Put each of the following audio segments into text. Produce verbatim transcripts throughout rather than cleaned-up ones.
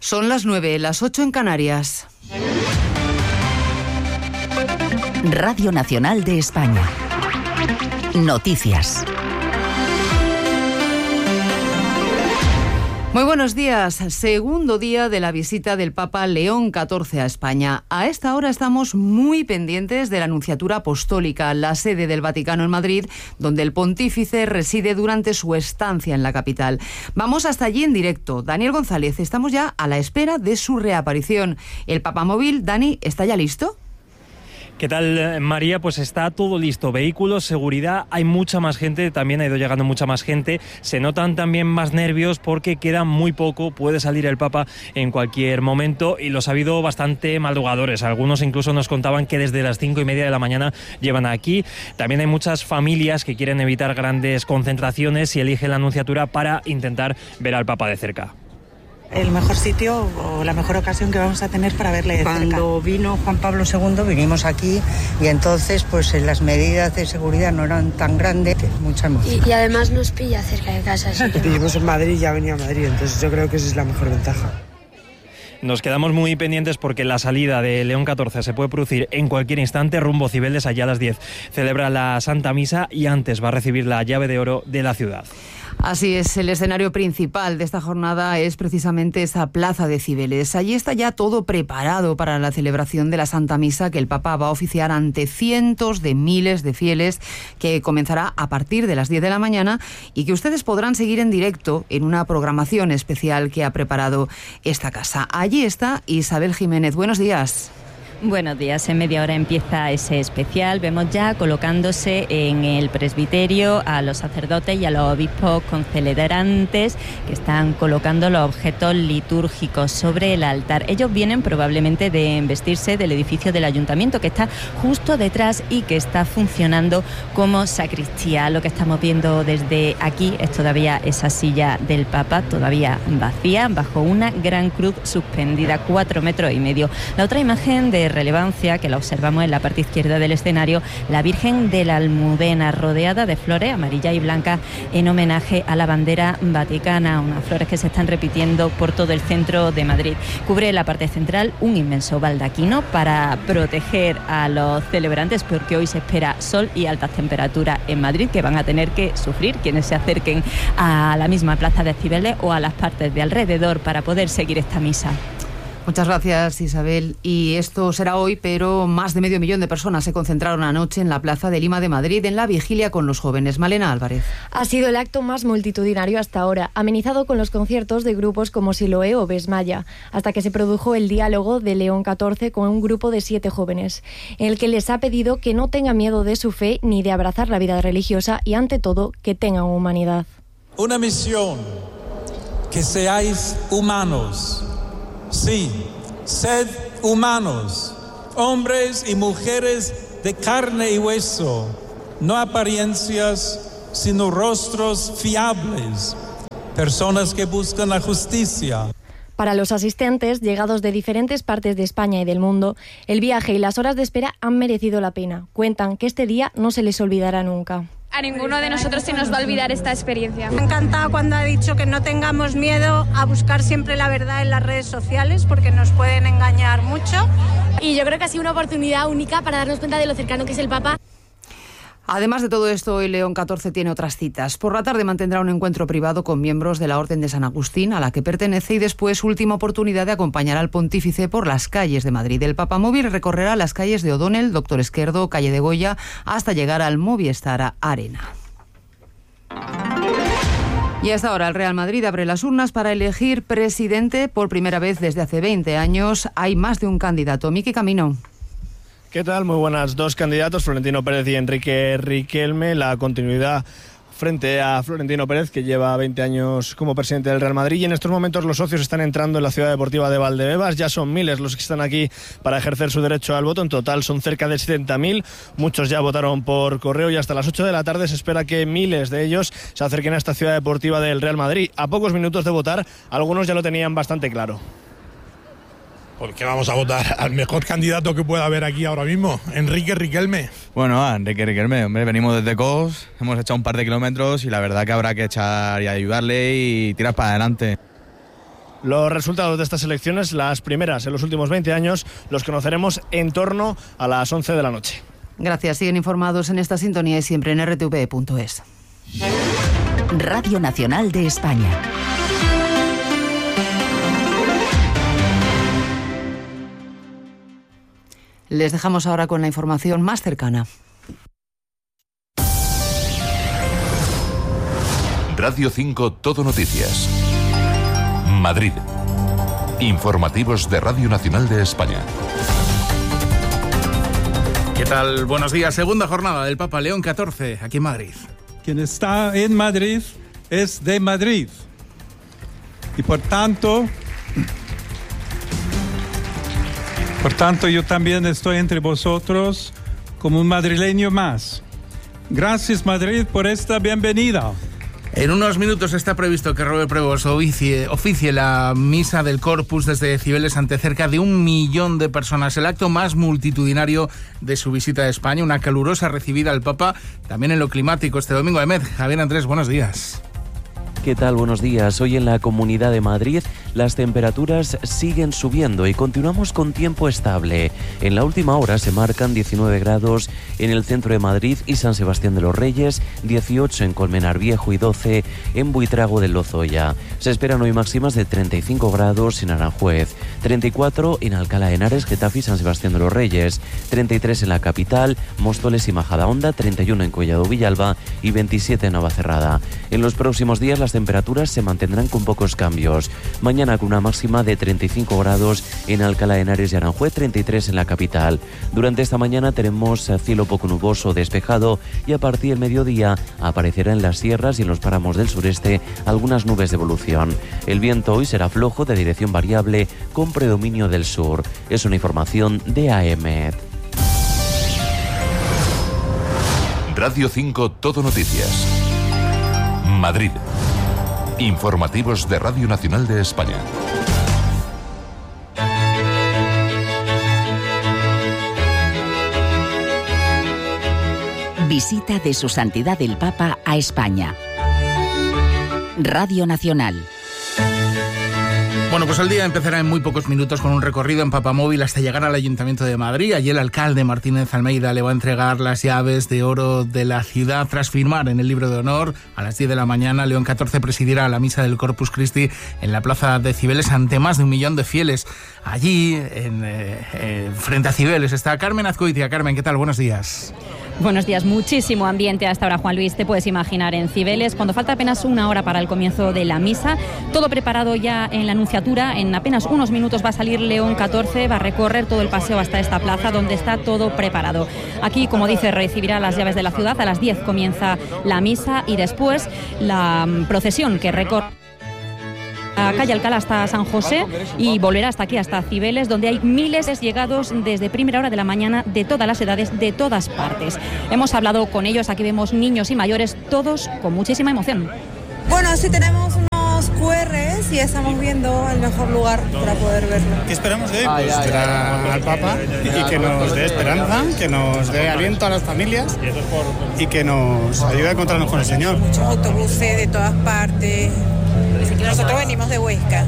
Son las nueve, las ocho en Canarias. Radio Nacional de España. Noticias. Muy buenos días. Segundo día de la visita del Papa León catorce a España. A esta hora estamos muy pendientes de la Nunciatura Apostólica, la sede del Vaticano en Madrid, donde el pontífice reside durante su estancia en la capital. Vamos hasta allí en directo. Daniel González, estamos ya a la espera de su reaparición. El Papamóvil, Dani, ¿está ya listo? ¿Qué tal, María? Pues está todo listo. Vehículos, seguridad, hay mucha más gente, también ha ido llegando mucha más gente. Se notan también más nervios porque queda muy poco, puede salir el Papa en cualquier momento y los ha habido bastante madrugadores. Algunos incluso nos contaban que desde las cinco y media de la mañana llevan aquí. También hay muchas familias que quieren evitar grandes concentraciones y eligen la Nunciatura para intentar ver al Papa de cerca. El mejor sitio o la mejor ocasión que vamos a tener para verle de cerca. Cuando vino Juan Pablo segundo vinimos aquí y entonces pues las medidas de seguridad no eran tan grandes, mucha emoción. Y, y además nos pilla cerca de casa. Así que vivimos en Madrid y ya venía a Madrid, entonces yo creo que esa es la mejor ventaja. Nos quedamos muy pendientes porque la salida de León catorce se puede producir en cualquier instante. Rumbo Cibeles, allá a las diez celebra la Santa Misa y antes va a recibir la llave de oro de la ciudad. Así es, el escenario principal de esta jornada es precisamente esa plaza de Cibeles. Allí está ya todo preparado para la celebración de la Santa Misa que el Papa va a oficiar ante cientos de miles de fieles, que comenzará a partir de las diez de la mañana y que ustedes podrán seguir en directo en una programación especial que ha preparado esta casa. Allí está Isabel Jiménez. Buenos días. Buenos días, en media hora empieza ese especial. Vemos ya colocándose en el presbiterio a los sacerdotes y a los obispos concelebrantes que están colocando los objetos litúrgicos sobre el altar. Ellos vienen probablemente de embestirse del edificio del ayuntamiento que está justo detrás y que está funcionando como sacristía. Lo que estamos viendo desde aquí es todavía esa silla del Papa, todavía vacía, bajo una gran cruz suspendida, cuatro metros y medio. La otra imagen de relevancia que la observamos en la parte izquierda del escenario, la Virgen de la Almudena, rodeada de flores amarillas y blancas en homenaje a la bandera vaticana, unas flores que se están repitiendo por todo el centro de Madrid. Cubre la parte central un inmenso baldaquino para proteger a los celebrantes, porque hoy se espera sol y altas temperaturas en Madrid que van a tener que sufrir quienes se acerquen a la misma plaza de Cibeles o a las partes de alrededor para poder seguir esta misa. Muchas gracias, Isabel. Y esto será hoy, pero más de medio millón de personas se concentraron anoche en la Plaza de Lima de Madrid en la vigilia con los jóvenes. Malena Álvarez. Ha sido el acto más multitudinario hasta ahora, amenizado con los conciertos de grupos como Siloé o Besmaya, hasta que se produjo el diálogo de León catorce con un grupo de siete jóvenes, en el que les ha pedido que no tengan miedo de su fe ni de abrazar la vida religiosa y, ante todo, que tengan humanidad. Una misión, que seáis humanos. Sí, sed humanos, hombres y mujeres de carne y hueso, no apariencias, sino rostros fiables, personas que buscan la justicia. Para los asistentes, llegados de diferentes partes de España y del mundo, el viaje y las horas de espera han merecido la pena. Cuentan que este día no se les olvidará nunca. A ninguno de nosotros se nos va a olvidar esta experiencia. Me ha encantado cuando ha dicho que no tengamos miedo a buscar siempre la verdad en las redes sociales, porque nos pueden engañar mucho. Y yo creo que ha sido una oportunidad única para darnos cuenta de lo cercano que es el Papa. Además de todo esto, hoy León catorce tiene otras citas. Por la tarde mantendrá un encuentro privado con miembros de la Orden de San Agustín, a la que pertenece, y después última oportunidad de acompañar al pontífice por las calles de Madrid. El Papamóvil recorrerá las calles de O'Donnell, Doctor Esquerdo, Calle de Goya, hasta llegar al Movistar Arena. Y hasta ahora el Real Madrid abre las urnas para elegir presidente por primera vez desde hace veinte años. Hay más de un candidato. Miki Camino. ¿Qué tal? Muy buenas. Dos candidatos, Florentino Pérez y Enrique Riquelme. La continuidad frente a Florentino Pérez, que lleva veinte años como presidente del Real Madrid, y en estos momentos los socios están entrando en la ciudad deportiva de Valdebebas. Ya son miles los que están aquí para ejercer su derecho al voto. En total son cerca de setenta mil. Muchos ya votaron por correo y hasta las ocho de la tarde se espera que miles de ellos se acerquen a esta ciudad deportiva del Real Madrid. A pocos minutos de votar, algunos ya lo tenían bastante claro. Porque vamos a votar al mejor candidato que pueda haber aquí ahora mismo, Enrique Riquelme. Bueno, Enrique Riquelme, hombre, venimos desde Cos, hemos echado un par de kilómetros y la verdad que habrá que echar y ayudarle y tirar para adelante. Los resultados de estas elecciones, las primeras en los últimos veinte años, los conoceremos en torno a las once de la noche. Gracias. Siguen informados en esta sintonía y siempre en r t v punto es. Radio Nacional de España. Les dejamos ahora con la información más cercana. Radio cinco Todo Noticias. Madrid. Informativos de Radio Nacional de España. ¿Qué tal? Buenos días. Segunda jornada del Papa León catorce, aquí en Madrid. Quien está en Madrid es de Madrid. Y por tanto, por tanto yo también estoy entre vosotros como un madrileño más. Gracias, Madrid, por esta bienvenida. En unos minutos está previsto que Robert Prevost oficie, oficie la misa del Corpus desde Cibeles ante cerca de un millón de personas. El acto más multitudinario de su visita a España, una calurosa recibida al Papa, también en lo climático este domingo. Emed, Javier Andrés, buenos días. ¿Qué tal? Buenos días. Hoy en la Comunidad de Madrid las temperaturas siguen subiendo y continuamos con tiempo estable. En la última hora se marcan diecinueve grados en el centro de Madrid y San Sebastián de los Reyes, dieciocho en Colmenar Viejo y doce en Buitrago del Lozoya. Se esperan hoy máximas de treinta y cinco grados en Aranjuez, treinta y cuatro en Alcalá de Henares, Getafe y San Sebastián de los Reyes, treinta y tres en la capital, Móstoles y Majadahonda, treinta y uno en Collado Villalba y veintisiete en Navacerrada. En los próximos días las temperaturas se mantendrán con pocos cambios. Mañana con una máxima de treinta y cinco grados en Alcalá de Henares y Aranjuez, treinta y tres en la capital. Durante esta mañana tenemos cielo poco nuboso despejado y a partir del mediodía aparecerá en las sierras y en los páramos del sureste algunas nubes de evolución. El viento hoy será flojo de dirección variable con predominio del sur. Es una información de A M. Radio cinco Todo Noticias. Madrid. Informativos de Radio Nacional de España. Visita de Su Santidad el Papa a España. Radio Nacional. Bueno, pues el día empezará en muy pocos minutos con un recorrido en Papamóvil hasta llegar al Ayuntamiento de Madrid. Allí el alcalde Martínez Almeida le va a entregar las llaves de oro de la ciudad tras firmar en el libro de honor. A las diez de la mañana, León catorce presidirá la misa del Corpus Christi en la plaza de Cibeles ante más de un millón de fieles. Allí, en, eh, eh, frente a Cibeles, está Carmen Azcoitia. Carmen, ¿qué tal? Buenos días. Buenos días, muchísimo ambiente hasta ahora, Juan Luis, te puedes imaginar en Cibeles, cuando falta apenas una hora para el comienzo de la misa, todo preparado ya en la Anunciatura. En apenas unos minutos va a salir León catorce, va a recorrer todo el paseo hasta esta plaza donde está todo preparado. Aquí, como dice, recibirá las llaves de la ciudad, a las diez comienza la misa y después la procesión que recorre la calle Alcalá hasta San José y volverá hasta aquí, hasta Cibeles, donde hay miles de llegados desde primera hora de la mañana de todas las edades, de todas partes. Hemos hablado con ellos, aquí vemos niños y mayores, todos con muchísima emoción. Bueno, sí tenemos unos cu erres y estamos viendo el mejor lugar para poder verlo. ¿Qué esperamos de él? Pues esperar al Papa y que nos dé esperanza, que nos dé aliento a las familias y que nos ayude a encontrarnos con el Señor. Muchos autobuses de todas partes. Nosotros venimos de Huesca.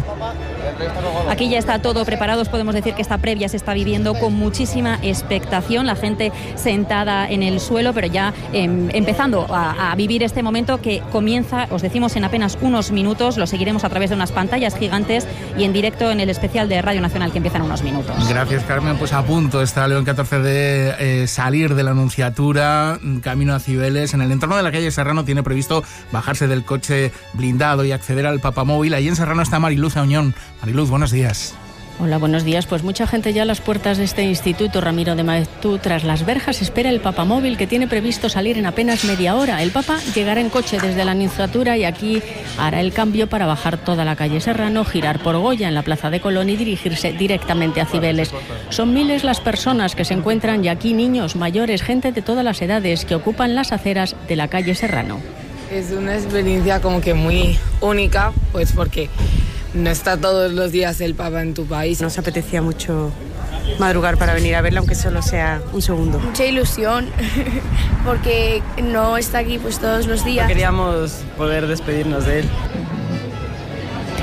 Aquí ya está todo preparado, os podemos decir que esta previa se está viviendo con muchísima expectación, la gente sentada en el suelo, pero ya eh, empezando a, a vivir este momento que comienza, os decimos, en apenas unos minutos. Lo seguiremos a través de unas pantallas gigantes y en directo en el especial de Radio Nacional que empieza en unos minutos. Gracias, Carmen. Pues a punto está León catorce de eh, salir de la Anunciatura, camino a Cibeles. En el entorno de la calle Serrano tiene previsto bajarse del coche blindado y acceder al Papamóvil. Ahí en Serrano está Mariluz Auñón. Mariluz, buenos días. Hola, buenos días. Pues mucha gente ya a las puertas de este instituto Ramiro de Maeztu. Tras las verjas espera el Papamóvil, que tiene previsto salir en apenas media hora. El Papa llegará en coche desde la Anunciatura y aquí hará el cambio para bajar toda la calle Serrano, girar por Goya en la Plaza de Colón y dirigirse directamente a Cibeles. Son miles las personas que se encuentran y aquí niños, mayores, gente de todas las edades que ocupan las aceras de la calle Serrano. Es una experiencia como que muy única, pues porque no está todos los días el Papa en tu país. Nos apetecía mucho madrugar para venir a verla, aunque solo sea un segundo. Mucha ilusión, porque no está aquí pues todos los días. Queríamos poder despedirnos de él.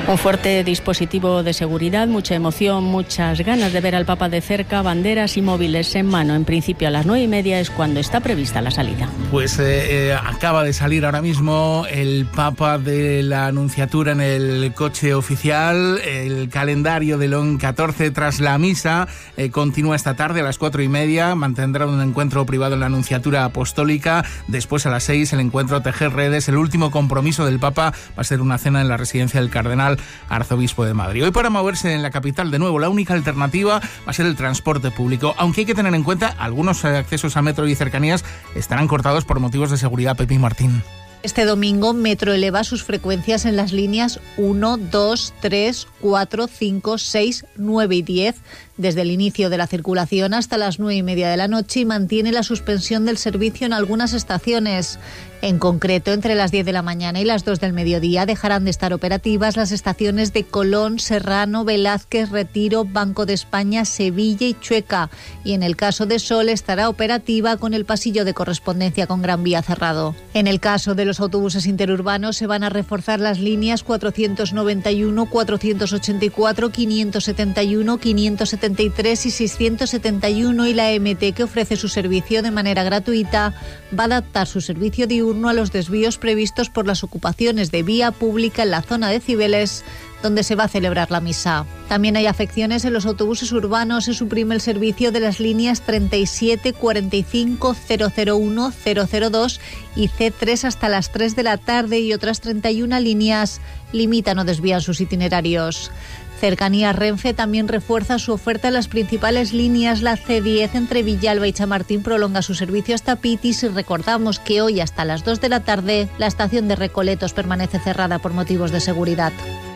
Un fuerte dispositivo de seguridad, mucha emoción, muchas ganas de ver al Papa de cerca, banderas y móviles en mano. En principio a las nueve y media es cuando está prevista la salida. Pues eh, eh, acaba de salir ahora mismo el Papa de la Anunciatura en el coche oficial. El calendario de León catorce tras la misa eh, continúa esta tarde a las cuatro y media. Mantendrá un encuentro privado en la Anunciatura Apostólica. Después a las seis el encuentro Tejer Redes. El último compromiso del Papa va a ser una cena en la residencia del Cardenal Arzobispo de Madrid. Hoy, para moverse en la capital de nuevo, la única alternativa va a ser el transporte público, aunque hay que tener en cuenta algunos accesos a metro y cercanías estarán cortados por motivos de seguridad. Pepi Martín. Este domingo, Metro eleva sus frecuencias en las líneas uno, dos, tres, cuatro, cinco, seis, nueve y diez desde el inicio de la circulación hasta las nueve y media de la noche y mantiene la suspensión del servicio en algunas estaciones. En concreto, entre las diez de la mañana y las dos del mediodía dejarán de estar operativas las estaciones de Colón, Serrano, Velázquez, Retiro, Banco de España, Sevilla y Chueca. Y en el caso de Sol estará operativa con el pasillo de correspondencia con Gran Vía cerrado. En el caso de los autobuses interurbanos se van a reforzar las líneas cuatrocientos noventa y uno, cuatrocientos ochenta y cuatro, quinientos setenta y uno, quinientos setenta y tres y seiscientos setenta y uno, y la M T, que ofrece su servicio de manera gratuita, va a adaptar su servicio diurno a los desvíos previstos por las ocupaciones de vía pública en la zona de Cibeles, donde se va a celebrar la misa. También hay afecciones en los autobuses urbanos. Se suprime el servicio de las líneas treinta y siete, cuarenta y cinco, cero cero uno, cero cero dos y C tres hasta las tres de la tarde, y otras treinta y una líneas limitan o desvían sus itinerarios. Cercanías Renfe también refuerza su oferta en las principales líneas. La C diez entre Villalba y Chamartín prolonga su servicio hasta Pitis, y recordamos que hoy hasta las dos de la tarde la estación de Recoletos permanece cerrada por motivos de seguridad.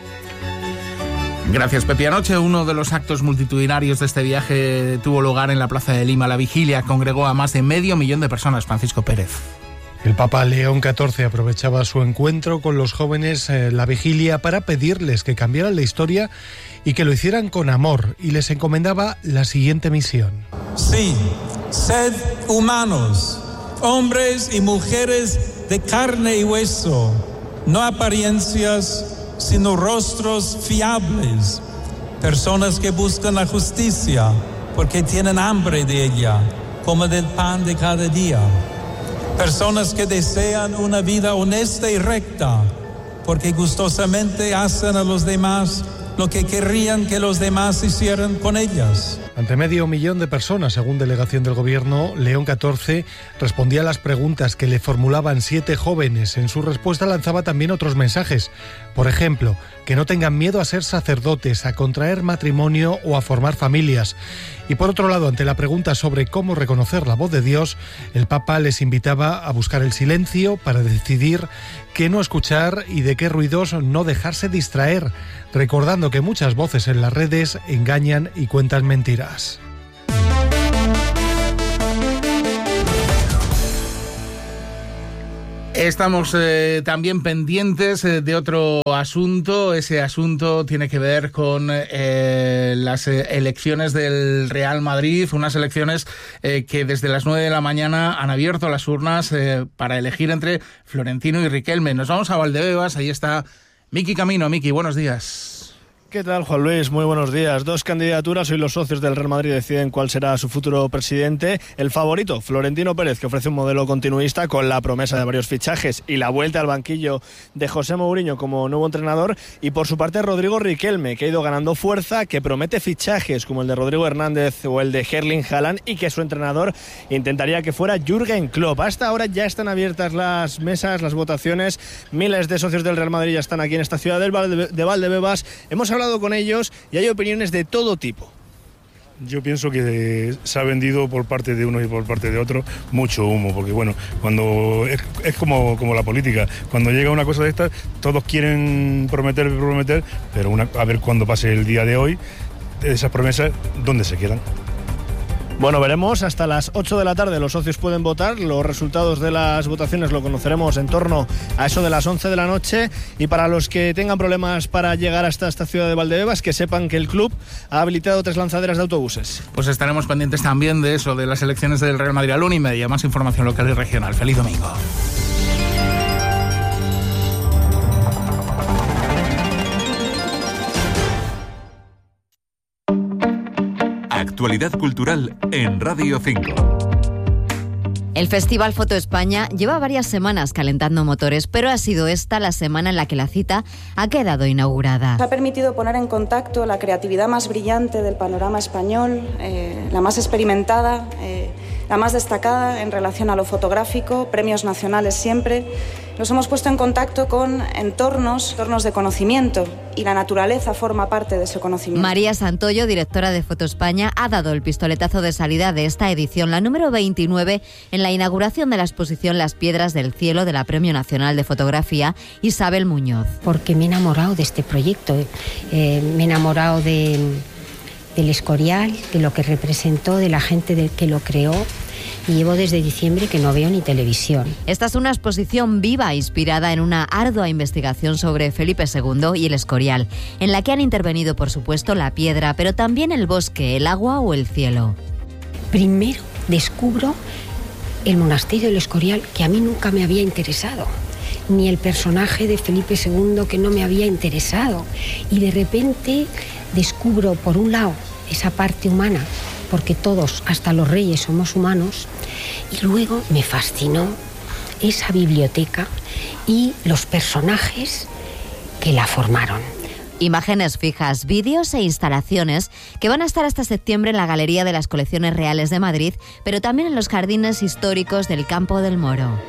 Gracias, Pepi. Anoche uno de los actos multitudinarios de este viaje tuvo lugar en la Plaza de Lima. La vigilia congregó a más de medio millón de personas. Francisco Pérez. El Papa León catorce aprovechaba su encuentro con los jóvenes, eh, la vigilia, para pedirles que cambiaran la historia y que lo hicieran con amor, y les encomendaba la siguiente misión. Sí, sed humanos, hombres y mujeres de carne y hueso, no apariencias, sino rostros fiables, personas que buscan la justicia porque tienen hambre de ella, como del pan de cada día. Personas que desean una vida honesta y recta, porque gustosamente hacen a los demás lo que querrían que los demás hicieran con ellas. Ante medio millón de personas, según delegación del gobierno, León catorce respondía a las preguntas que le formulaban siete jóvenes. En su respuesta lanzaba también otros mensajes. Por ejemplo, que no tengan miedo a ser sacerdotes, a contraer matrimonio o a formar familias. Y por otro lado, ante la pregunta sobre cómo reconocer la voz de Dios, el Papa les invitaba a buscar el silencio para decidir qué no escuchar y de qué ruidos no dejarse distraer, recordando que muchas voces en las redes engañan y cuentan mentiras. Estamos eh, también pendientes eh, de otro asunto. Ese asunto tiene que ver con eh, las eh, elecciones del Real Madrid, unas elecciones eh, que desde las nueve de la mañana han abierto las urnas eh, para elegir entre Florentino y Riquelme. Nos vamos a Valdebebas, ahí está Miki Camino. Miki, buenos días. ¿Qué tal, Juan Luis? Muy buenos días. Dos candidaturas. Hoy los socios del Real Madrid deciden cuál será su futuro presidente. El favorito, Florentino Pérez, que ofrece un modelo continuista con la promesa de varios fichajes y la vuelta al banquillo de José Mourinho como nuevo entrenador. Y por su parte, Rodrigo Riquelme, que ha ido ganando fuerza, que promete fichajes como el de Rodrigo Hernández o el de Erling Haaland, y que su entrenador intentaría que fuera Jürgen Klopp. Hasta ahora ya están abiertas las mesas, las votaciones. Miles de socios del Real Madrid ya están aquí en esta ciudad de Valdebebas. Hemos hablado con ellos y hay opiniones de todo tipo. Yo pienso que se ha vendido por parte de uno y por parte de otro mucho humo, porque bueno, cuando es, es como, como la política, cuando llega una cosa de estas, todos quieren prometer, prometer, pero una, a ver cuando pase el día de hoy, esas promesas, ¿dónde se quedan? Bueno, veremos. Hasta las ocho de la tarde los socios pueden votar. Los resultados de las votaciones lo conoceremos en torno a eso de las once de la noche. Y para los que tengan problemas para llegar hasta esta ciudad de Valdebebas, que sepan que el club ha habilitado tres lanzaderas de autobuses. Pues estaremos pendientes también de eso, de las elecciones del Real Madrid a la una y media. Más información local y regional. Feliz domingo. La actualidad cultural en Radio cinco. El Festival Foto España lleva varias semanas calentando motores, pero ha sido esta la semana en la que la cita ha quedado inaugurada. Ha permitido poner en contacto la creatividad más brillante del panorama español, eh, la más experimentada, eh, la más destacada en relación a lo fotográfico, premios nacionales siempre. Nos hemos puesto en contacto con entornos, entornos de conocimiento, y la naturaleza forma parte de ese conocimiento. María Santoyo, directora de Foto España, ha dado el pistoletazo de salida de esta edición, la número veintinueve, en la inauguración de la exposición Las Piedras del Cielo de la Premio Nacional de Fotografía, Isabel Muñoz. Porque me he enamorado de este proyecto, eh, me he enamorado de, del Escorial, de lo que representó, de la gente de, que lo creó. Y llevo desde diciembre que no veo ni televisión. Esta es una exposición viva inspirada en una ardua investigación sobre Felipe segundo y el Escorial, en la que han intervenido, por supuesto, la piedra, pero también el bosque, el agua o el cielo. Primero descubro el monasterio del Escorial, que a mí nunca me había interesado, ni el personaje de Felipe segundo, que no me había interesado. Y de repente descubro, por un lado, esa parte humana, porque todos, hasta los reyes, somos humanos, y luego me fascinó esa biblioteca y los personajes que la formaron. Imágenes fijas, vídeos e instalaciones que van a estar hasta septiembre en la Galería de las Colecciones Reales de Madrid, pero también en los jardines históricos del Campo del Moro.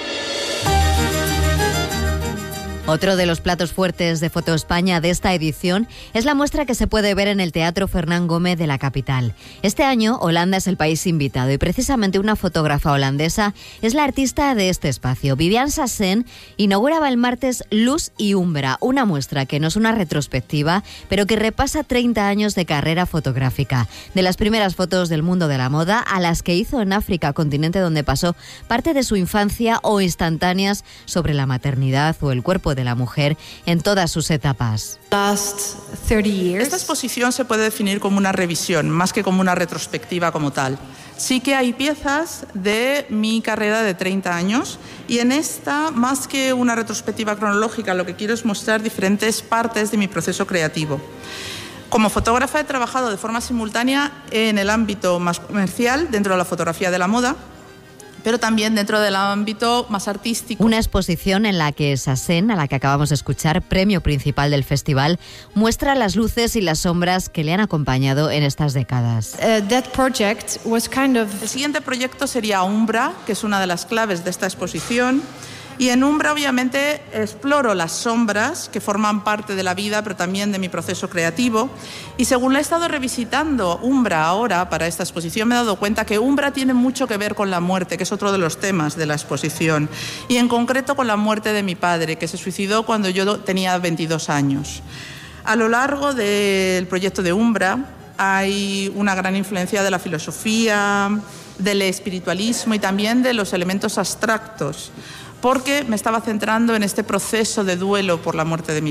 Otro de los platos fuertes de Foto España de esta edición es la muestra que se puede ver en el Teatro Fernán Gómez de la capital. Este año, Holanda es el país invitado y precisamente una fotógrafa holandesa es la artista de este espacio. Viviane Sassen inauguraba el martes Luz y Umbra, una muestra que no es una retrospectiva, pero que repasa treinta años de carrera fotográfica. De las primeras fotos del mundo de la moda a las que hizo en África, continente donde pasó parte de su infancia, o instantáneas sobre la maternidad o el cuerpo de la mujer en todas sus etapas. Esta exposición se puede definir como una revisión, más que como una retrospectiva como tal. Sí que hay piezas de mi carrera de treinta años, y en esta, más que una retrospectiva cronológica, lo que quiero es mostrar diferentes partes de mi proceso creativo. Como fotógrafa he trabajado de forma simultánea en el ámbito más comercial, dentro de la fotografía de la moda, pero también dentro del ámbito más artístico. Una exposición en la que Sassen, a la que acabamos de escuchar, premio principal del festival, muestra las luces y las sombras que le han acompañado en estas décadas. Uh, that project was kind of... El siguiente proyecto sería Umbra, que es una de las claves de esta exposición. Y en Umbra, obviamente, exploro las sombras que forman parte de la vida, pero también de mi proceso creativo. Y según la he estado revisitando Umbra ahora para esta exposición, me he dado cuenta que Umbra tiene mucho que ver con la muerte, que es otro de los temas de la exposición. Y en concreto con la muerte de mi padre, que se suicidó cuando yo tenía veintidós años. A lo largo del proyecto de Umbra hay una gran influencia de la filosofía, del espiritualismo y también de los elementos abstractos, porque me estaba centrando en este proceso de duelo por la muerte de mi